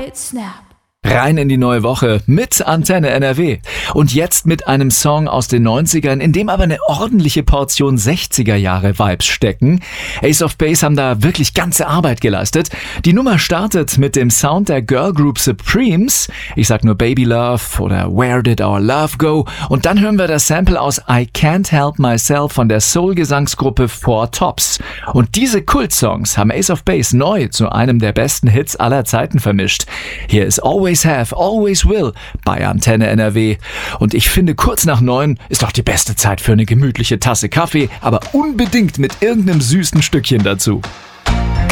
it snap. Rein in die neue Woche mit Antenne NRW. Und jetzt mit einem Song aus den 90ern, in dem aber eine ordentliche Portion 60er-Jahre-Vibes stecken. Ace of Base haben da wirklich ganze Arbeit geleistet. Die Nummer startet mit dem Sound der Girlgroup Supremes. Ich sag nur Baby Love oder Where Did Our Love Go? Und dann hören wir das Sample aus I Can't Help Myself von der Soul-Gesangsgruppe Four Tops. Und diese Kult-Songs haben Ace of Base neu zu einem der besten Hits aller Zeiten vermischt. Hier ist Always Have, Always Will bei Antenne NRW. Und ich finde, kurz nach 9 ist doch die beste Zeit für eine gemütliche Tasse Kaffee, aber unbedingt mit irgendeinem süßen Stückchen dazu.